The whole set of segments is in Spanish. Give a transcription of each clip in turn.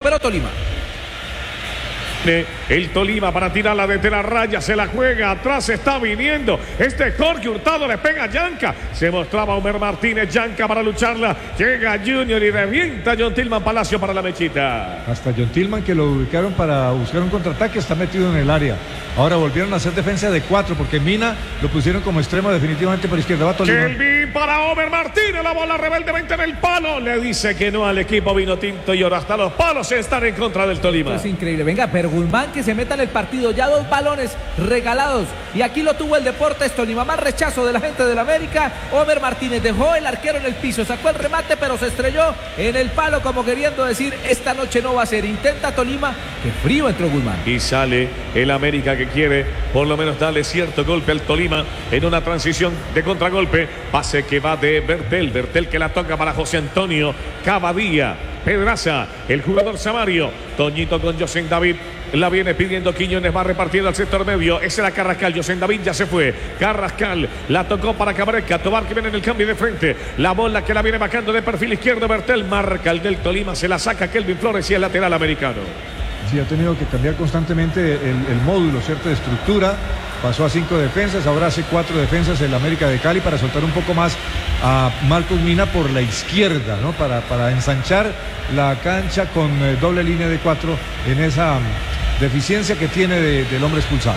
recuperó Tolima. El Tolima para tirarla desde la raya, se la juega, atrás está viniendo Jorge Hurtado, le pega a Yanka, se mostraba Homer Martínez, Yanka para lucharla, llega Junior y revienta John Tillman Palacio para la mechita. Hasta John Tillman, que lo ubicaron para buscar un contraataque, está metido en el área. Ahora volvieron a hacer defensa de 4 porque Mina lo pusieron como extremo definitivamente por izquierda. Va Tolima. Kelvin para Homer Martínez, la bola rebeldemente en el palo, le dice que no al equipo vino tinto y ahora hasta los palos están en contra del Tolima. Es increíble, venga, pero Guzmán que se meta en el partido, ya 2 balones regalados y aquí lo tuvo el Deportes Tolima, más rechazo de la gente del América. Homer Martínez dejó el arquero en el piso, sacó el remate pero se estrelló en el palo como queriendo decir esta noche no va a ser, intenta Tolima, que frío entró Guzmán. Y sale el América que quiere por lo menos darle cierto golpe al Tolima en una transición de contragolpe, pase que va de Bertel que la toca para José Antonio Cavadía, Pedraza, el jugador Samario, Toñito con José David. La viene pidiendo Quiñones, va repartiendo al sector medio. Ese era Carrascal, José David ya se fue. Carrascal la tocó para Cabareca. Tobar que viene en el cambio de frente. La bola que la viene bajando de perfil izquierdo. Bertel marca el del Tolima. Se la saca Kelvin Flores y el lateral americano. Sí, ha tenido que cambiar constantemente el módulo, ¿cierto? De estructura. Pasó a 5 defensas, ahora hace 4 defensas el América de Cali para soltar un poco más a Marcos Mina por la izquierda, ¿no? Para ensanchar la cancha con doble línea de 4 en esa deficiencia que tiene del hombre expulsado.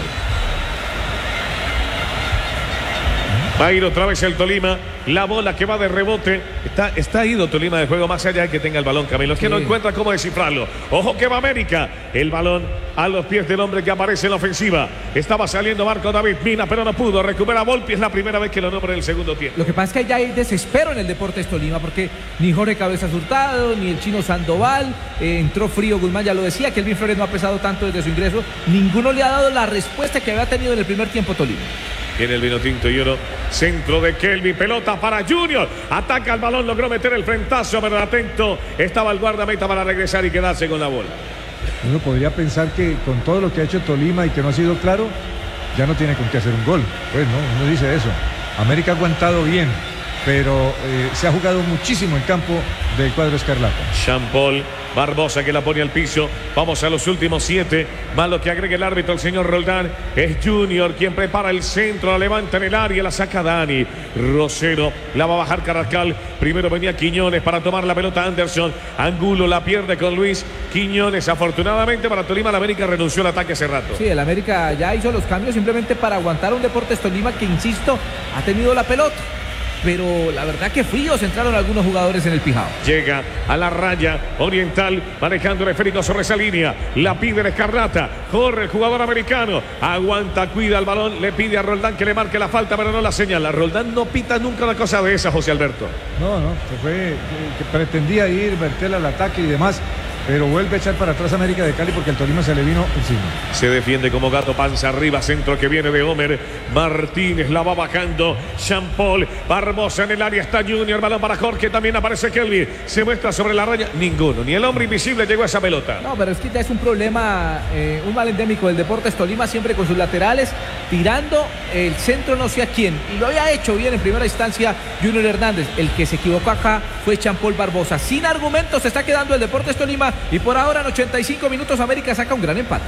Va a ir otra vez el Tolima. La bola que va de rebote. Está ido Tolima de juego más allá de que tenga el balón, Camilo. Es que no encuentra cómo descifrarlo. Ojo que va América. El balón a los pies del hombre que aparece en la ofensiva. Estaba saliendo Marco David Mina, pero no pudo. Recupera Volpi. Es la primera vez que lo nombra en el segundo tiempo. Lo que pasa es que ya hay desespero en el Deportes Tolima porque ni Jorge Cabezas Hurtado, ni el chino Sandoval. Entró frío Guzmán, ya lo decía. Que Kelvin Flores no ha pesado tanto desde su ingreso. Ninguno le ha dado la respuesta que había tenido en el primer tiempo Tolima. Viene el vino tinto y oro. Centro de Kelvin. Pelota para Junior. Ataca el balón. Logró meter el frentazo. Pero atento. Estaba el guardameta para regresar y quedarse con la bola. Uno podría pensar que con todo lo que ha hecho Tolima y que no ha sido claro, ya no tiene con qué hacer un gol. Pues no, uno dice eso. América ha aguantado bien, pero se ha jugado muchísimo en campo del cuadro escarlata. Jean-Paul Barbosa que la pone al piso. Vamos a los últimos 7. Más lo que agrega el árbitro, el señor Roldán. Es Junior quien prepara el centro. La levanta en el área. La saca Dani Rosero. La va a bajar Carrascal. Primero venía Quiñones para tomar la pelota Anderson. Angulo la pierde con Luis Quiñones. Afortunadamente para Tolima, la América renunció al ataque hace rato. Sí, el América ya hizo los cambios simplemente para aguantar un Deportes Tolima que, insisto, ha tenido la pelota. Pero la verdad que fríos entraron algunos jugadores en el Pijao. Llega a la raya Oriental, manejando el esférico sobre esa línea. La pide el Escarlata. Corre el jugador americano. Aguanta, cuida el balón. Le pide a Roldán que le marque la falta, pero no la señala. Roldán no pita nunca una cosa de esa, José Alberto. No, se fue, que pretendía ir, Bertel al ataque y demás. Pero vuelve a echar para atrás América de Cali porque el Tolima se le vino encima. Se defiende como gato, panza arriba, centro que viene de Homer Martínez, la va bajando Jean-Paul Barbosa en el área, está Junior, balón para Jorge, también aparece Kelvin, se muestra sobre la raya, ninguno, ni el hombre invisible llegó a esa pelota. No, pero es que ya es un problema, un mal endémico del Deportes Tolima, siempre con sus laterales, tirando el centro no sé a quién, y lo había hecho bien en primera instancia Junior Hernández. El que se equivocó acá fue Jean-Paul Barbosa. Sin argumentos se está quedando el Deportes Tolima. Y por ahora en 85 minutos América saca un gran empate.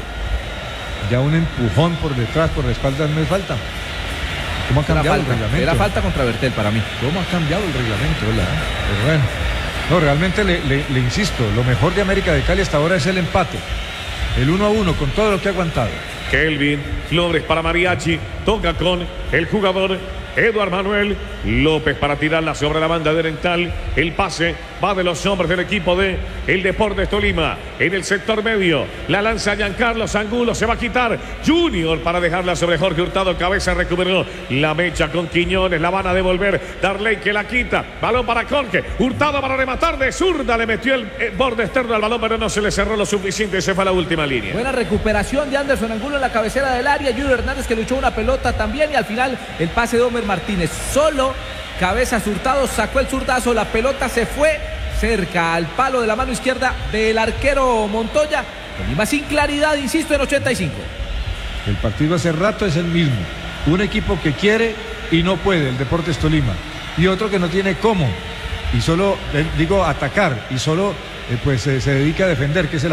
Ya un empujón por detrás, por la espalda no es falta. ¿Cómo ha cambiado el reglamento? Era falta contra Bertel para mí. ¿Cómo ha cambiado el reglamento? Pero bueno. No, realmente le insisto, lo mejor de América de Cali hasta ahora es el empate. El 1-1 con todo lo que ha aguantado. Kelvin Flores para Mariachi. Toca con el jugador Eduard Manuel López para tirarla sobre la banda de Oriental. El pase va de los hombres del equipo de el Deportes Tolima. En el sector medio la lanza Giancarlo Angulo, se va a quitar Junior para dejarla sobre Jorge Hurtado. Cabeza recuperó la mecha con Quiñones, la van a devolver. Darley que la quita, balón para Jorge Hurtado para rematar de zurda, le metió el borde externo al balón, pero no se le cerró lo suficiente, se fue a la última línea. Buena recuperación de Anderson Angulo en la cabecera del área. Junior Hernández que luchó una pelota también, y al final el pase de Homer Martínez. Solo Cabezas Hurtado sacó el zurdazo, la pelota se fue cerca al palo de la mano izquierda del arquero Montoya. Tolima sin claridad, insisto, en 85. El partido hace rato es el mismo. Un equipo que quiere y no puede, el Deportes Tolima, y otro que no tiene cómo, y solo, atacar, y solo se dedica a defender, que es el